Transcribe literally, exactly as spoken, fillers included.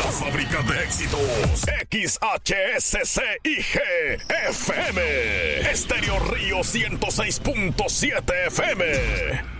La fábrica de éxitos. X H S C I G F M. Estéreo Río ciento seis punto siete F M.